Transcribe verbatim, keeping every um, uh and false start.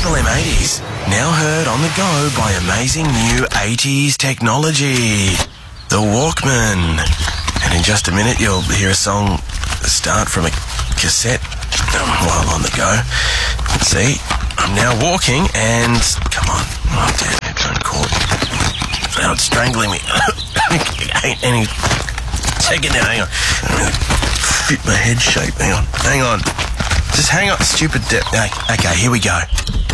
Triple M eighties, now heard on the go by amazing new eighties technology. The Walkman. And in just a minute, you'll hear a song start from a cassette while on the go. Let's see, I'm now walking and... Come on. Oh, damn, it's uncaught. Oh, it's strangling me. Ain't any second now, hang on. Fit my head shape, hang on. Hang on. Just hang on, stupid... De- okay, here we go.